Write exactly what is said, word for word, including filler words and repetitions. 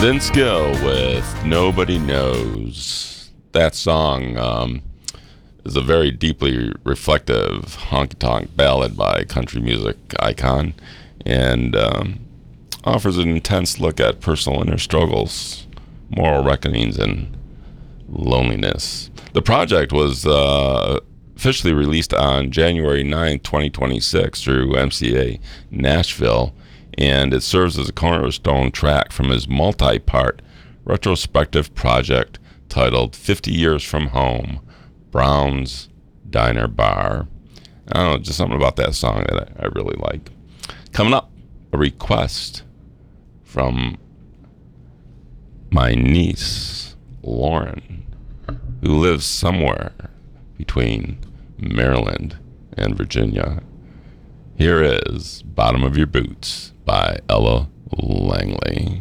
Vince Gill with Nobody Knows. That song um, is a very deeply reflective honky-tonk ballad by country music icon, and um, offers an intense look at personal inner struggles, moral reckonings, and loneliness. The project was uh, officially released on January ninth, twenty twenty-six through M C A Nashville, and it serves as a cornerstone track from his multi-part retrospective project titled fifty Years from Home, Brown's Diner Bar. I don't know, just something about that song that I, I really like. Coming up, a request from my niece, Lauren, who lives somewhere between Maryland and Virginia. Here is Bottom of Your Boots by Ella Langley.